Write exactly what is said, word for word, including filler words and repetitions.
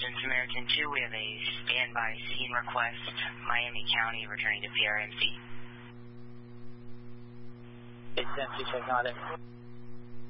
Engine Samaritan two, we have a standby scene request, Miami County, returning to P R M C. It's M C, check on it.